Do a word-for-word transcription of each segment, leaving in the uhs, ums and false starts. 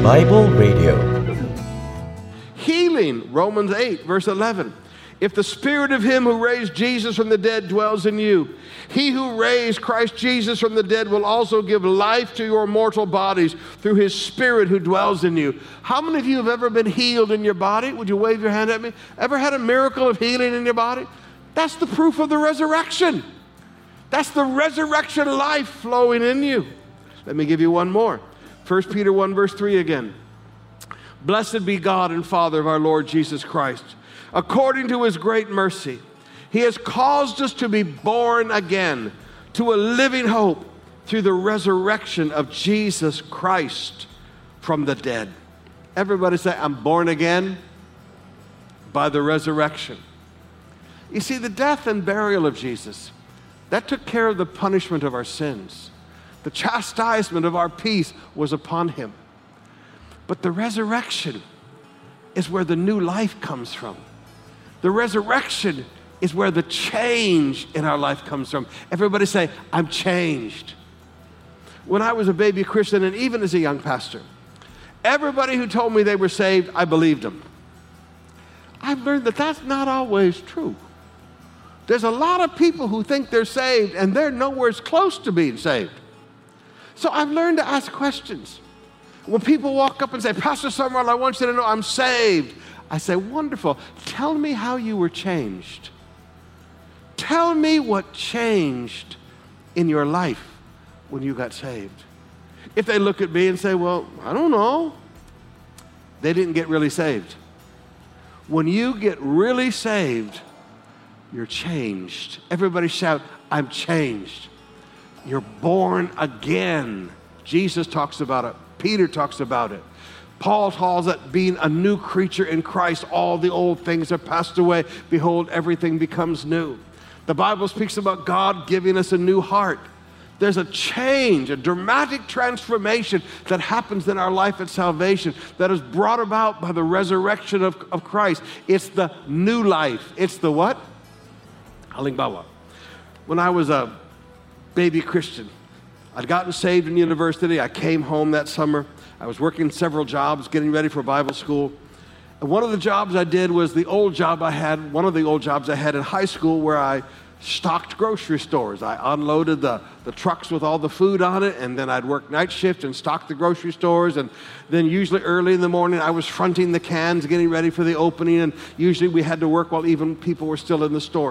Bible Radio. Healing, Romans eight, verse eleven. If the spirit of him who raised Jesus from the dead dwells in you, he who raised Christ Jesus from the dead will also give life to your mortal bodies through his spirit who dwells in you. How many of you have ever been healed in your body? Would you wave your hand at me? Ever had a miracle of healing in your body? That's the proof of the resurrection. That's the resurrection life flowing in you. Let me give you one more. First Peter one, verse three again. Blessed be God and Father of our Lord Jesus Christ. According to his great mercy, he has caused us to be born again to a living hope through the resurrection of Jesus Christ from the dead. Everybody say, I'm born again by the resurrection. You see, the death and burial of Jesus, that took care of the punishment of our sins. The chastisement of our peace was upon him. But the resurrection is where the new life comes from. The resurrection is where the change in our life comes from. Everybody say, I'm changed. When I was a baby Christian, and even as a young pastor, everybody who told me they were saved, I believed them. I've learned that that's not always true. There's a lot of people who think they're saved, and they're nowhere close to being saved. So I've learned to ask questions. When people walk up and say, Pastor Summerall, I want you to know I'm saved, I say, wonderful. Tell me how you were changed. Tell me what changed in your life when you got saved. If they look at me and say, well, I don't know, they didn't get really saved. When you get really saved, you're changed. Everybody shout, I'm changed. You're born again. Jesus talks about it. Peter talks about it. Paul calls it being a new creature in Christ. All the old things have passed away. Behold, everything becomes new. The Bible speaks about God giving us a new heart. There's a change, a dramatic transformation that happens in our life at salvation that is brought about by the resurrection of, of Christ. It's the new life. It's the what? Halimbawa. When I was a baby Christian, I'd gotten saved in university. I came home that summer. I was working several jobs, getting ready for Bible school. And one of the jobs I did was the old job I had, one of the old jobs I had in high school where I stocked grocery stores. I unloaded the, the trucks with all the food on it, and then I'd work night shift and stock the grocery stores. And then usually early in the morning, I was fronting the cans, getting ready for the opening. And usually we had to work while even people were still in the store.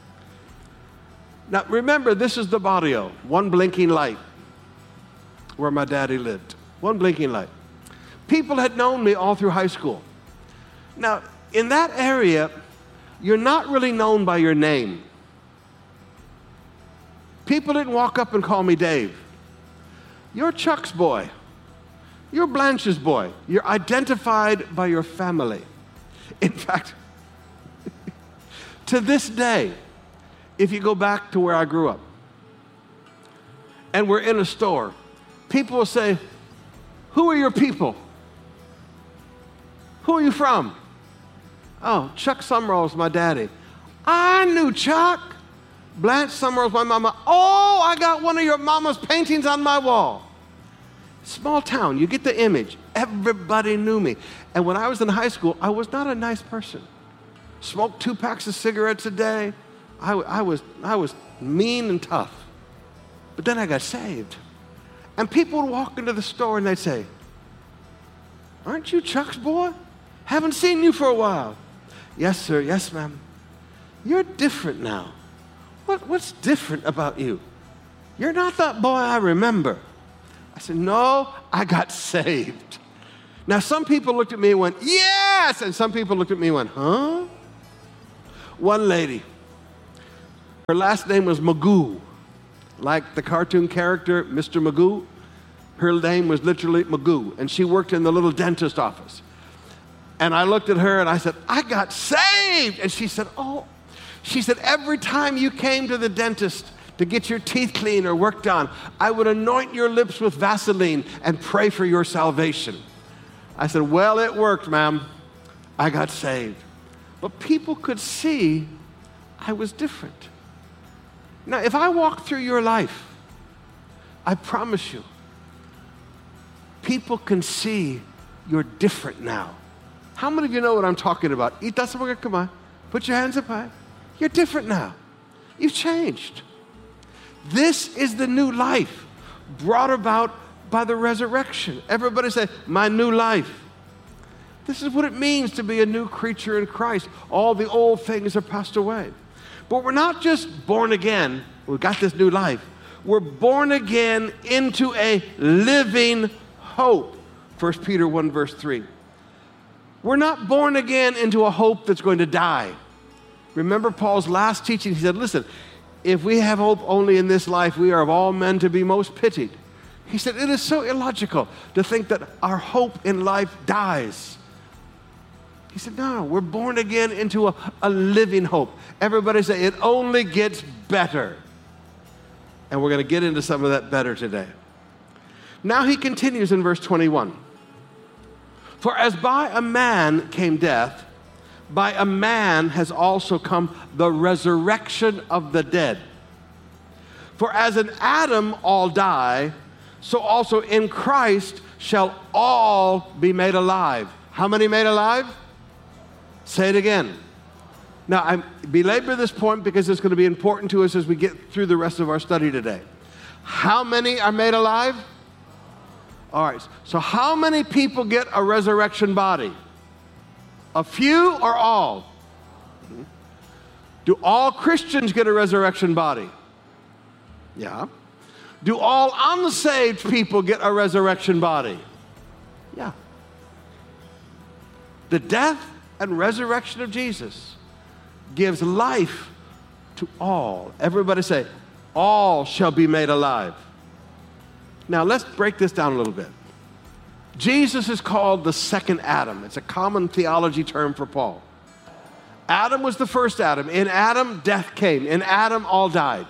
Now remember, this is the barrio, one blinking light where my daddy lived. One blinking light. People had known me all through high school. Now, in that area, you're not really known by your name. People didn't walk up and call me Dave. You're Chuck's boy. You're Blanche's boy. You're identified by your family. In fact, to this day, if you go back to where I grew up, and we're in a store, people will say, who are your people? Who are you from? Oh, Chuck Summerall's my daddy. I knew Chuck. Blanche Summerall's my mama. Oh, I got one of your mama's paintings on my wall. Small town, you get the image. Everybody knew me. And when I was in high school, I was not a nice person. Smoked two packs of cigarettes a day. I, I, was, I was mean and tough. But then I got saved. And people would walk into the store and they'd say, aren't you Chuck's boy? Haven't seen you for a while. Yes, sir. Yes, ma'am. You're different now. What, what's different about you? You're not that boy I remember. I said, no, I got saved. Now, some people looked at me and went, yes! And some people looked at me and went, huh? One lady, her last name was Magoo. Like the cartoon character, Mister Magoo. Her name was literally Magoo, and she worked in the little dentist office. And I looked at her and I said, I got saved. And she said, oh. She said, every time you came to the dentist to get your teeth cleaned or work done, I would anoint your lips with Vaseline and pray for your salvation. I said, well, it worked, ma'am. I got saved. But people could see I was different. Now, if I walk through your life, I promise you, people can see You're different now. How many of you know what I'm talking about? Come on. Put your hands up high. You're different now. You've changed. This is the new life brought about by the resurrection. Everybody say, my new life. This is what it means to be a new creature in Christ. All the old things are passed away. But we're not just born again. We've got this new life. We're born again into a living hope. First Peter one, verse three. We're not born again into a hope that's going to die. Remember Paul's last teaching? He said, listen, if we have hope only in this life, we are of all men to be most pitied. He said, it is so illogical to think that our hope in life dies. He said, no, no, we're born again into a, a living hope. Everybody say, it only gets better. And we're going to get into some of that better today. Now he continues in verse twenty-one. For as by a man came death, by a man has also come the resurrection of the dead. For as in Adam all die, so also in Christ shall all be made alive. How many made alive? Say it again. Now, I belabor this point because it's going to be important to us as we get through the rest of our study today. How many are made alive? All right, so how many people get a resurrection body? A few or all? Do all Christians get a resurrection body? Yeah. Do all unsaved people get a resurrection body? Yeah. The death and resurrection of Jesus gives life to all. Everybody say, all shall be made alive. Now let's break this down a little bit. Jesus is called the second Adam. It's a common theology term for Paul. Adam was the first Adam. In Adam, death came. In Adam, all died.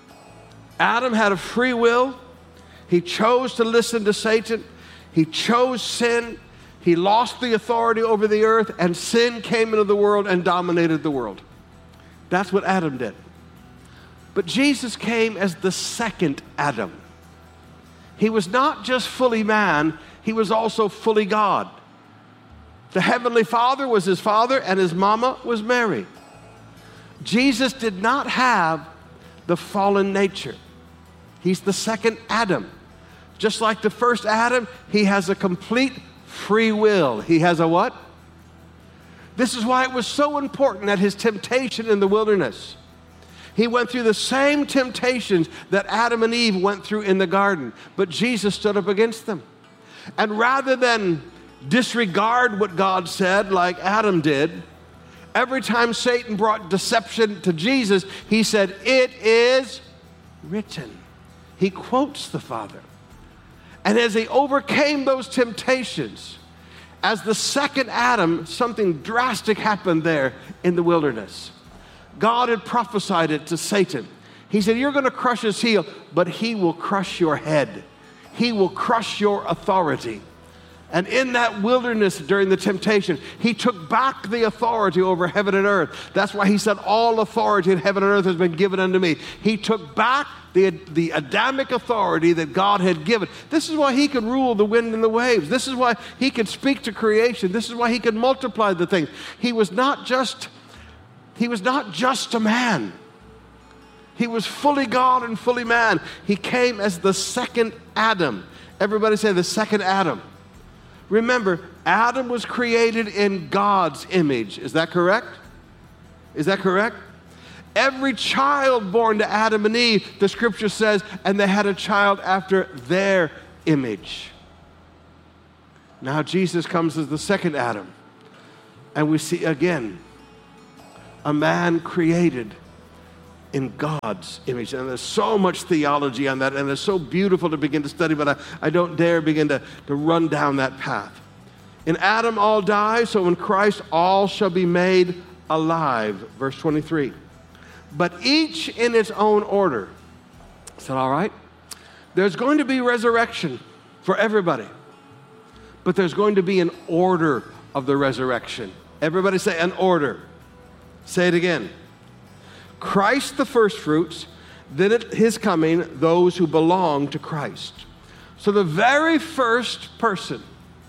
Adam had a free will. He chose to listen to Satan. He chose sin. He lost the authority over the earth, and sin came into the world and dominated the world. That's what Adam did. But Jesus came as the second Adam. He was not just fully man, he was also fully God. The Heavenly Father was his father, and his mama was Mary. Jesus did not have the fallen nature. He's the second Adam. Just like the first Adam, he has a complete free will. He has a what? This is why it was so important at his temptation in the wilderness. He went through the same temptations that Adam and Eve went through in the garden, but Jesus stood up against them. And rather than disregard what God said like Adam did, every time Satan brought deception to Jesus, he said, it is written. He quotes the Father. And as he overcame those temptations, as the second Adam, something drastic happened there in the wilderness. God had prophesied it to Satan. He said, you're going to crush his heel, but he will crush your head. He will crush your authority. And in that wilderness during the temptation, he took back the authority over heaven and earth. That's why he said, all authority in heaven and earth has been given unto me. He took back the, the Adamic authority that God had given. This is why he could rule the wind and the waves. This is why he could speak to creation. This is why he could multiply the things. He was not just, he was not just a man. He was fully God and fully man. He came as the second Adam. Everybody say the second Adam. Remember, Adam was created in God's image. Is that correct? Is that correct? Every child born to Adam and Eve, the scripture says, and they had a child after their image. Now Jesus comes as the second Adam. And we see again, a man created in God's image. And there's so much theology on that, and it's so beautiful to begin to study, but I, I don't dare begin to, to run down that path. In Adam all die, so in Christ all shall be made alive. Verse twenty-three. But each in its own order. I said, all right, there's going to be resurrection for everybody, but there's going to be an order of the resurrection. Everybody say an order. Say it again. Christ the first fruits, then at his coming, those who belong to Christ. So the very first person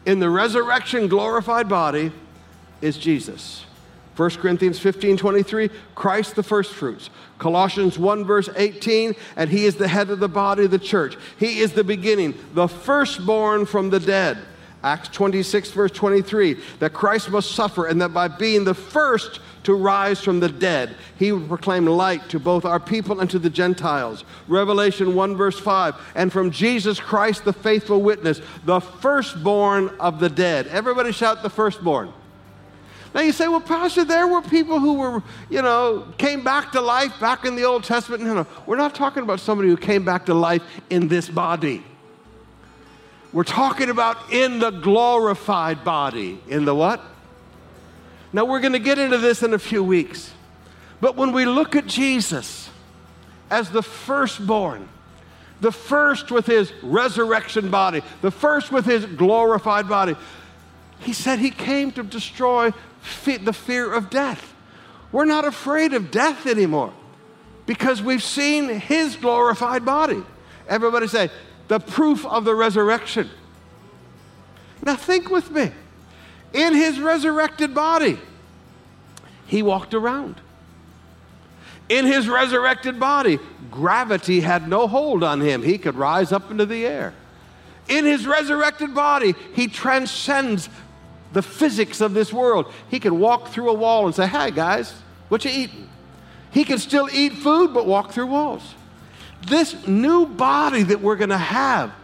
in the resurrection glorified body is Jesus. First Corinthians fifteen twenty-three, Christ the first fruits. Colossians one verse eighteen, and he is the head of the body of the church. He is the beginning, the firstborn from the dead. Acts twenty-six verse twenty-three, that Christ must suffer and that by being the first to rise from the dead, he would proclaim light to both our people and to the Gentiles. Revelation one verse five, and from Jesus Christ the faithful witness, the firstborn of the dead. Everybody shout the firstborn. Now you say, well, Pastor, there were people who were, you know, came back to life back in the Old Testament. No, no, we're not talking about somebody who came back to life in this body. We're talking about in the glorified body. In the what? Now, we're going to get into this in a few weeks. But when we look at Jesus as the firstborn, the first with his resurrection body, the first with his glorified body, he said he came to destroy fe- the fear of death. We're not afraid of death anymore because we've seen his glorified body. Everybody say, the proof of the resurrection. Now think with me. In his resurrected body, he walked around. In his resurrected body, gravity had no hold on him. He could rise up into the air. In his resurrected body, he transcends the physics of this world. He could walk through a wall and say, hey guys, what you eating? He can still eat food but walk through walls. This new body that we're going to have,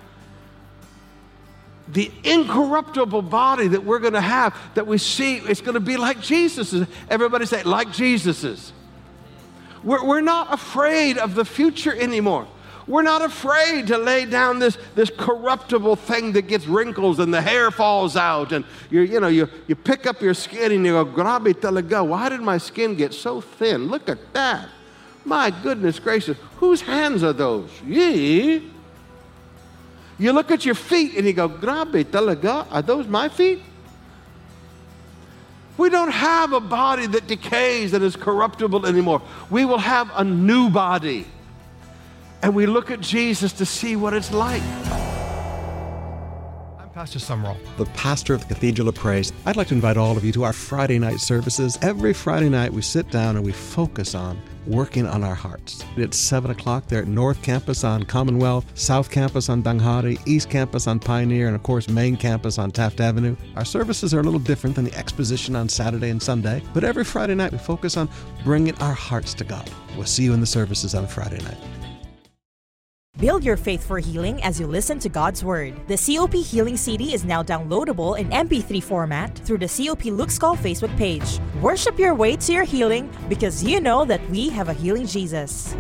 the incorruptible body that we're going to have, that we see, it's going to be like Jesus's. Everybody say, like Jesus's. We're, we're not afraid of the future anymore. We're not afraid to lay down this, this corruptible thing that gets wrinkles and the hair falls out and you you know you you pick up your skin and you go, grabe talaga, why did my skin get so thin? Look at that. My goodness gracious, whose hands are those? Ye. You look at your feet and you go, grabe talaga, are those my feet? We don't have a body that decays and is corruptible anymore. We will have a new body. And we look at Jesus to see what it's like. I'm Pastor Sumrall, the pastor of the Cathedral of Praise. I'd like to invite all of you to our Friday night services. Every Friday night we sit down and we focus on working on our hearts. It's seven o'clock there at North Campus on Commonwealth, South Campus on Danghari, East Campus on Pioneer, and of course Main Campus on Taft Avenue. Our services are a little different than the exposition on Saturday and Sunday, but every Friday night we focus on bringing our hearts to God. We'll see you in the services on Friday night. Build your faith for healing as you listen to God's Word. The C O P Healing C D is now downloadable in M P three format through the C O P Luke Skull Facebook page. Worship your way to your healing because you know that we have a healing Jesus.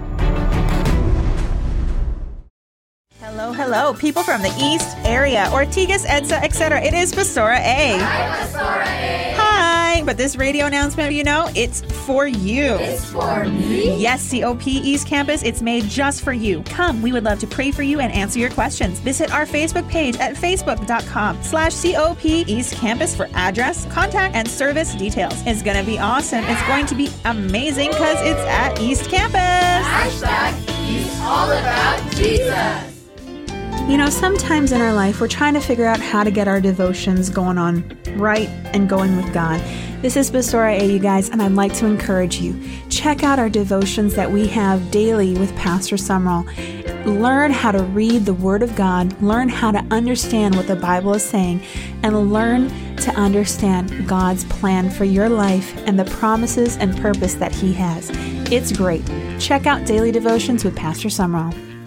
Hello, hello, people from the East area, Ortigas, Edsa, et cetera. It is Pastora A. Hi, Pastora A. Hi, but this radio announcement, you know, it's for you. It's for me? Yes, C O P East Campus, it's made just for you. Come, we would love to pray for you and answer your questions. Visit our Facebook page at facebook.com slash COP East Campus for address, contact, and service details. It's going to be awesome. It's going to be amazing because it's at East Campus. Hashtag He's all about Jesus. You know, sometimes in our life, we're trying to figure out how to get our devotions going on right and going with God. This is Pastora A, you guys, and I'd like to encourage you. Check out our devotions that we have daily with Pastor Sumrall. Learn how to read the Word of God, learn how to understand what the Bible is saying, and learn to understand God's plan for your life and the promises and purpose that He has. It's great. Check out Daily Devotions with Pastor Sumrall.